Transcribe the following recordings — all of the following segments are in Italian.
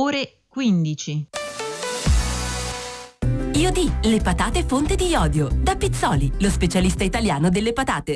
ore 15. Iodi, le patate fonte di iodio. Da Pizzoli, lo specialista italiano delle patate.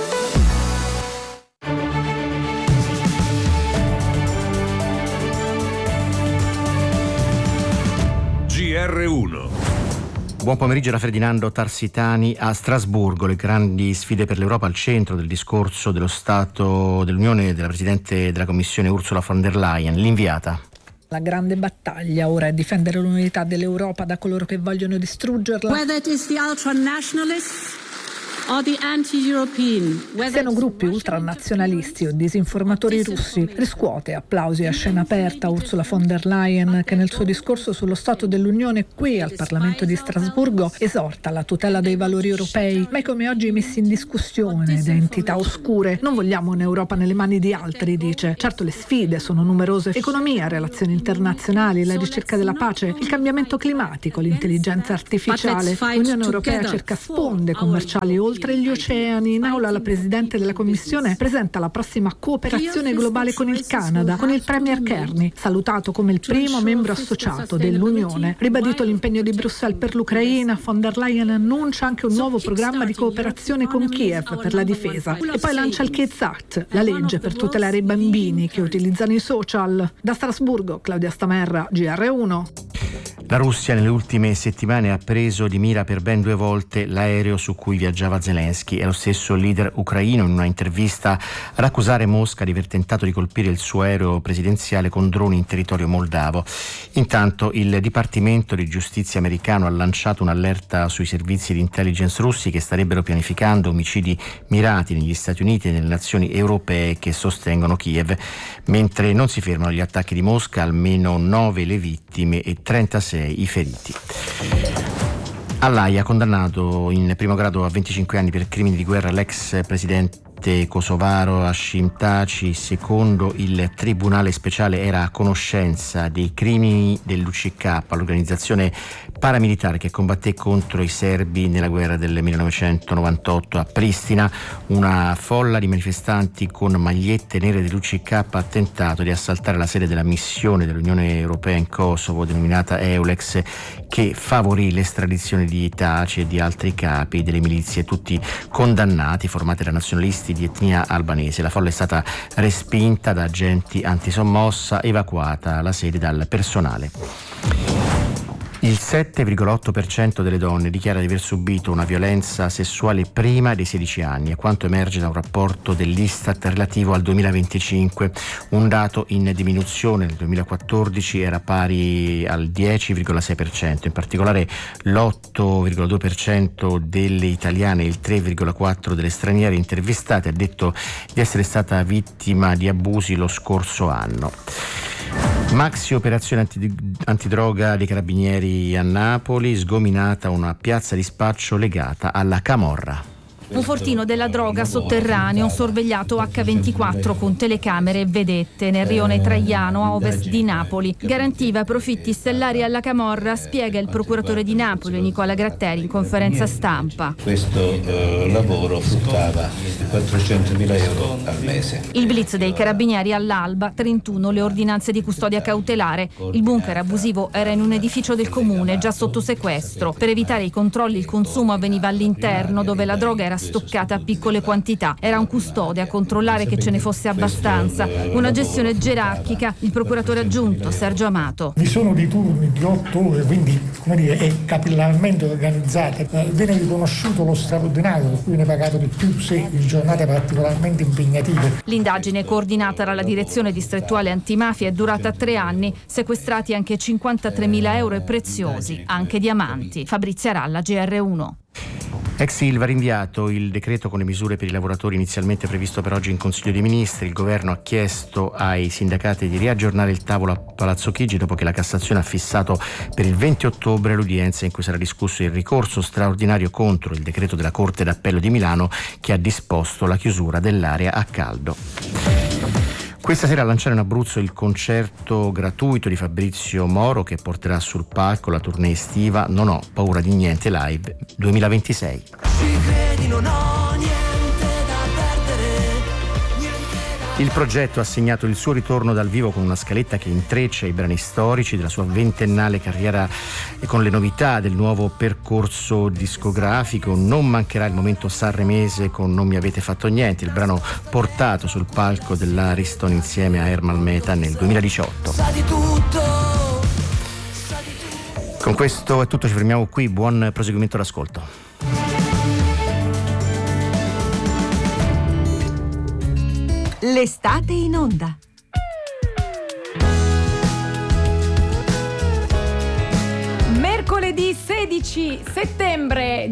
GR1. Buon pomeriggio da Ferdinando Tarsitani a Strasburgo. Le grandi sfide per l'Europa al centro del discorso dello Stato dell'Unione della Presidente della Commissione Ursula von der Leyen, l'inviata. La grande battaglia ora è difendere l'unità dell'Europa da coloro che vogliono distruggerla. Whether it is the ultranationalists or the anti-European, siano gruppi ultranazionalisti o disinformatori russi, riscuote applausi a scena aperta Ursula von der Leyen, che nel suo discorso sullo Stato dell'Unione qui al Parlamento di Strasburgo esorta alla tutela dei valori europei, mai come oggi messi in discussione da entità oscure. Non vogliamo un'Europa nelle mani di altri, dice. Certo, le sfide sono numerose: economia, relazioni internazionali, la ricerca della pace, il cambiamento climatico, l'intelligenza artificiale. L'Unione Europea cerca sponde commerciali oltre gli oceani. In aula la Presidente della Commissione presenta la prossima cooperazione globale con il Canada, con il Premier Kearney, salutato come il primo membro associato dell'Unione. Ribadito l'impegno di Bruxelles per l'Ucraina, von der Leyen annuncia anche un nuovo programma di cooperazione con Kiev per la difesa. E poi lancia il Kids Act, la legge per tutelare i bambini che utilizzano i social. Da Strasburgo, Claudia Stamerra, GR1. La Russia nelle ultime settimane ha preso di mira per ben 2 volte l'aereo su cui viaggiava Zelensky. È lo stesso leader ucraino in una intervista ad accusare Mosca di aver tentato di colpire il suo aereo presidenziale con droni in territorio moldavo. Intanto il Dipartimento di Giustizia americano ha lanciato un'allerta sui servizi di intelligence russi che starebbero pianificando omicidi mirati negli Stati Uniti e nelle nazioni europee che sostengono Kiev. Mentre non si fermano gli attacchi di Mosca, almeno 9 le vittime e 36 i feriti. All'Aia, condannato in primo grado a 25 anni per crimini di guerra l'ex presidente kosovaro Hashim Thaçi. Secondo il Tribunale Speciale era a conoscenza dei crimini dell'UCK, l'organizzazione paramilitare che combatté contro i serbi nella guerra del 1998 a Pristina. Una folla di manifestanti con magliette nere dell'UCK ha tentato di assaltare la sede della missione dell'Unione Europea in Kosovo, denominata EULEX, che favorì l'estradizione di Thaçi e di altri capi delle milizie, tutti condannati, formate da nazionalisti di etnia albanese. La folla è stata respinta da agenti antisommossa, evacuata la sede dal personale. Il 7,8% delle donne dichiara di aver subito una violenza sessuale prima dei 16 anni, è quanto emerge da un rapporto dell'Istat relativo al 2025, un dato in diminuzione. Nel 2014 era pari al 10,6%, in particolare l'8,2% delle italiane e il 3,4% delle straniere intervistate ha detto di essere stata vittima di abusi lo scorso anno. Maxi operazione antidroga dei carabinieri a Napoli, sgominata una piazza di spaccio legata alla camorra. Un fortino della droga sotterraneo sorvegliato H24 con telecamere e vedette nel rione Traiano a ovest di Napoli. Garantiva profitti stellari alla camorra, spiega il procuratore di Napoli Nicola Gratteri in conferenza stampa. Questo lavoro fruttava 400.000 euro al mese. Il blitz dei carabinieri all'alba, 31 le ordinanze di custodia cautelare. Il bunker abusivo era in un edificio del comune già sotto sequestro. Per evitare i controlli il consumo avveniva all'interno, dove la droga era stoccata a piccole quantità. Era un custode a controllare che ce ne fosse abbastanza. Una gestione gerarchica. Il procuratore aggiunto Sergio Amato. Vi sono dei turni di 8 ore, quindi è capillarmente organizzata. Viene riconosciuto lo straordinario, per cui viene pagato di più se in giornate particolarmente impegnative. L'indagine coordinata dalla direzione distrettuale antimafia è durata 3 anni. Sequestrati anche 53.000 euro e preziosi, anche diamanti. Fabrizia Ralla, GR1. Ex Ilva, rinviato il decreto con le misure per i lavoratori inizialmente previsto per oggi in Consiglio dei Ministri. Il governo ha chiesto ai sindacati di riaggiornare il tavolo a Palazzo Chigi dopo che la Cassazione ha fissato per il 20 ottobre l'udienza in cui sarà discusso il ricorso straordinario contro il decreto della Corte d'Appello di Milano che ha disposto la chiusura dell'area a caldo. Questa sera a lanciare in Abruzzo il concerto gratuito di Fabrizio Moro che porterà sul palco la tournée estiva Non ho paura di niente live 2026. Il progetto ha segnato il suo ritorno dal vivo con una scaletta che intreccia i brani storici della sua ventennale carriera e con le novità del nuovo percorso discografico. Non mancherà il momento sanremese con Non mi avete fatto niente, il brano portato sul palco dell'Ariston insieme a Ermal Meta nel 2018. Con questo è tutto, ci fermiamo qui, buon proseguimento d'ascolto. L'estate in onda. Mercoledì 16 settembre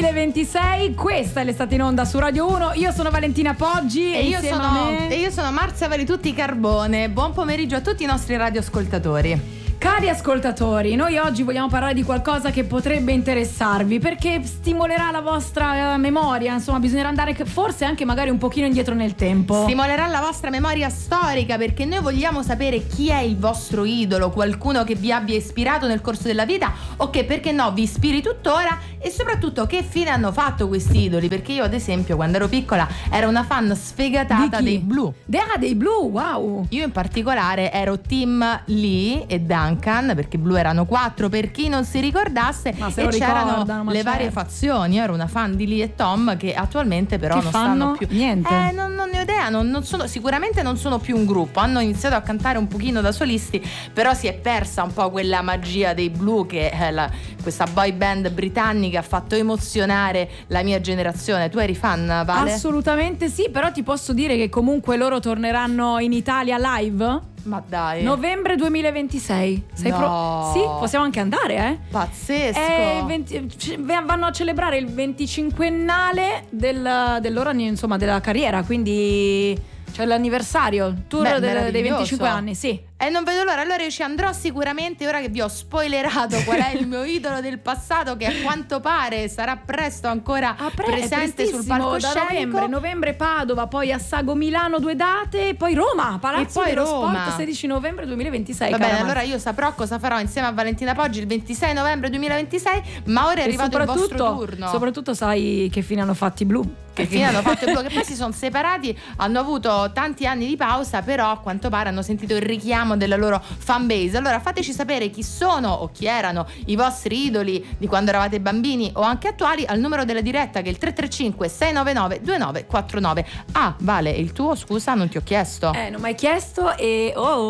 2026, questa è l'estate in onda su Radio 1. Io sono Valentina Poggi e io sono Marzia Valitutti Carbone. Buon pomeriggio a tutti i nostri radioascoltatori. Cari ascoltatori, noi oggi vogliamo parlare di qualcosa che potrebbe interessarvi, perché stimolerà la vostra memoria, insomma bisognerà andare forse anche magari un pochino indietro nel tempo. Stimolerà la vostra memoria storica, perché noi vogliamo sapere chi è il vostro idolo, qualcuno che vi abbia ispirato nel corso della vita o che, perché no, vi ispiri tuttora, e soprattutto che fine hanno fatto questi idoli, perché io ad esempio quando ero piccola ero una fan sfegatata dei Blue. Dei Blue, wow! Io in particolare ero team Lee e Duncan, perché Blue erano 4 per chi non si ricordasse, e c'erano le varie fazioni. Io ero una fan di Lee e Tom, che attualmente però non stanno più. Niente. Non ne ho idea, sicuramente non sono più un gruppo, hanno iniziato a cantare un pochino da solisti, però si è persa un po' quella magia dei Blue, che è questa boy band britannica ha fatto emozionare la mia generazione. Tu eri fan, Vale? Assolutamente sì, però ti posso dire che comunque loro torneranno in Italia live. Ma dai, novembre 2026. Sì, possiamo anche andare, pazzesco. Vanno a celebrare il 25ennale del loro anno, insomma, della carriera, quindi c'è l'anniversario, il tour dei 25 anni, sì. E non vedo l'ora, allora io ci andrò sicuramente, ora che vi ho spoilerato qual è il mio idolo del passato, che a quanto pare sarà presto ancora presente sul palcoscenico. Novembre Padova, poi Assago Milano 2 date, e poi Roma, Palazzo dello Sport 16 novembre 2026. Va bene, allora io saprò cosa farò insieme a Valentina Poggi il 26 novembre 2026, ma ora è arrivato il vostro turno. Soprattutto sai che fine hanno fatto i Blue. Che fine hanno fatto i Blue, che poi si sono separati, hanno avuto tanti anni di pausa, però a quanto pare hanno sentito il richiamo della loro fan base. Allora fateci sapere chi sono o chi erano i vostri idoli di quando eravate bambini o anche attuali al numero della diretta, che è il 335 699 2949. Ah, Vale, il tuo, scusa, non ti ho chiesto. Non mi hai chiesto e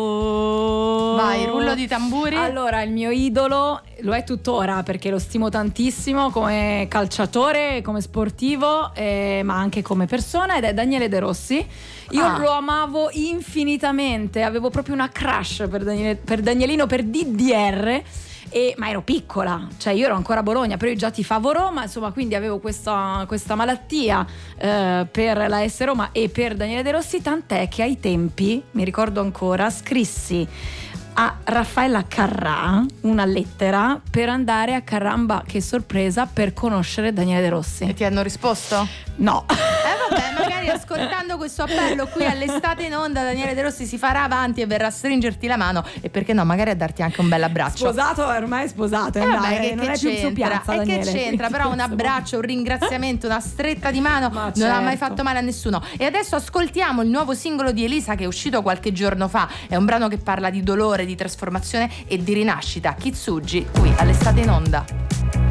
vai, rullo di tamburi. Allora, il mio idolo lo è tuttora, perché lo stimo tantissimo come calciatore, come sportivo, ma anche come persona, ed è Daniele De Rossi. Io lo amavo infinitamente, avevo proprio una crush per Danielino, per DDR. Ma ero piccola, cioè io ero ancora a Bologna, però io già tifavo Roma, insomma, quindi avevo questa malattia per la S Roma e per Daniele De Rossi, tant'è che ai tempi, mi ricordo ancora, scrissi a Raffaella Carrà una lettera per andare a Carramba, che sorpresa, per conoscere Daniele De Rossi. E ti hanno risposto? No. Vabbè, magari ascoltando questo appello qui all'estate in onda, Daniele De Rossi si farà avanti e verrà a stringerti la mano, e perché no, magari a darti anche un bel abbraccio. Sposato, ormai sposato, vabbè, non è più su piazza, Daniele, che c'entra, però un abbraccio, un ringraziamento, una stretta di mano non ha mai fatto male a nessuno. E adesso ascoltiamo il nuovo singolo di Elisa, che è uscito qualche giorno fa. È un brano che parla di dolore, di trasformazione e di rinascita. Kitsugi, qui all'estate in onda.